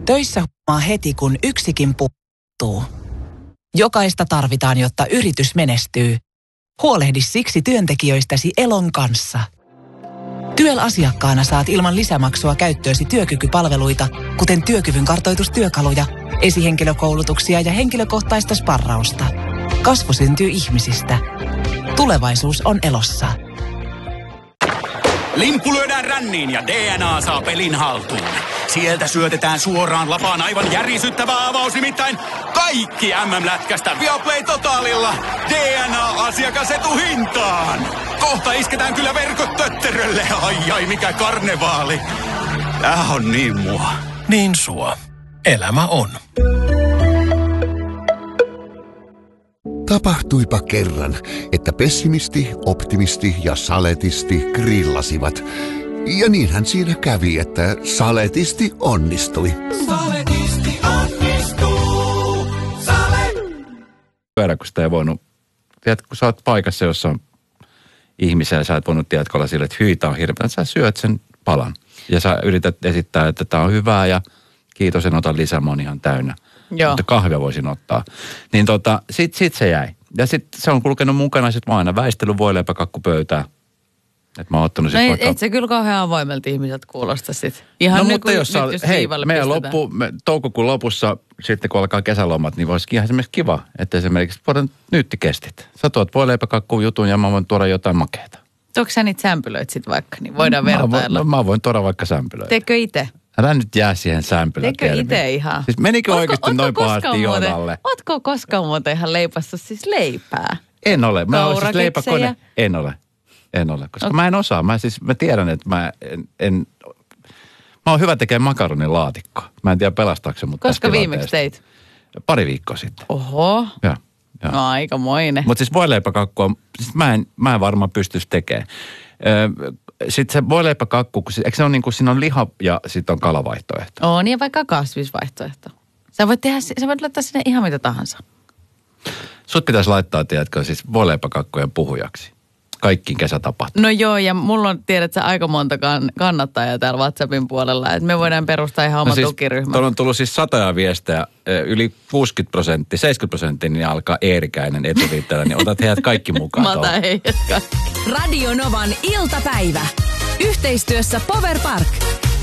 Töissä huomaa heti, kun yksikin puuttuu. Jokaista tarvitaan, jotta yritys menestyy. Huolehdi siksi työntekijöistäsi Elon kanssa. TYEL-asiakkaana saat ilman lisämaksua käyttöösi työkykypalveluita, kuten työkyvyn kartoitustyökaluja, esihenkilökoulutuksia ja henkilökohtaista sparrausta. Kasvu syntyy ihmisistä. Tulevaisuus on Elossa. Limppu lyödään ränniin ja DNA saa pelin haltuun. Sieltä syötetään suoraan lapaan aivan järisyttävä avaus, nimittäin kaikki MM-lätkästä Viaplay Totalilla. DNA-asiakasetuhintaan. Kohta isketään kyllä verkot tötterölle. Ai mikä karnevaali. Tää on niin mua. Niin sua. Elämä on. Tapahtuipa kerran, että pessimisti, optimisti ja saletisti grillasivat. Ja niinhän siinä kävi, että saletisti onnistui. Saletisti onnistuu. Pyörä, kun sitä ei voinut, tiedätkö, kun sä oot paikassa, jossa on ihmisiä, sä et voinut tiedätkö olla sille, että hyi, on hirveän, sä syöt sen palan. Ja sä yrität esittää, että tää on hyvää ja kiitos, en ota lisää, mä oon ihan täynnä. Joo. Mutta kahvia voisin ottaa. Niin sit se jäi. Ja sit se on kulkenut mukana sit mä aina väistely voileipäkakku pöytään. Että mä oon ottanut sit vaikka... et se kyllä kauhean avoimelta ihmiset kuulosta sit. Ihan no niin mutta jos meidän toukokuun lopussa, sitten kun alkaa kesälomat, niin voisikin ihan esimerkiksi kiva, että esimerkiksi voidaan nyyttikestit. Sä tuot voileipäkakkuun jutun ja mä voin tuoda jotain makeata. Tuotko sä niitä sämpylöitä sit vaikka, niin voidaan vertailla. Mä voin tuoda vaikka sämpylöitä. Teekö itse? Älä nyt jää siihen sämpylän Teekö itse ihan? Siis menikö oikeasti noin pahasti Joonalle? Ootko koskaan muuten ihan leipassa siis leipää? En ole. Mä olen siis leipäkone. En ole. Koska mä en osaa. Mä tiedän, että mä oon hyvä tekemään makaronilaatikkoa. Mä en tiedä pelastaako se, mutta koska viimeksi teit? Pari viikkoa sitten. Oho. Joo. No aikamoinen. Mutta siis voileipäkakkua, siis mä en varmaan pystyisi tekemään. Sitten se voileipäkakku, eikö se ole niin kuin siinä on liha ja sitten on kalavaihtoehto? On ja vaikka kasvisvaihtoehto. Sä voit laittaa sinne ihan mitä tahansa. Sut pitäisi laittaa, tiedätkö, siis voileipäkakkujen puhujaksi. Kaikkiin kesätapahtumiin. No joo, ja mulla on, tiedätkö, aika monta kannattajaa täällä WhatsAppin puolella, että me voidaan perustaa ihan oma tukiryhmä. Tuolla on tullut siis 100 viestejä, yli 60%, 70%, niin alkaa Eerikäinen etuliitteellä, niin otat heidät kaikki mukaan. Mä otan heidät kaikki. Radio Novan iltapäivä. Yhteistyössä Power Park.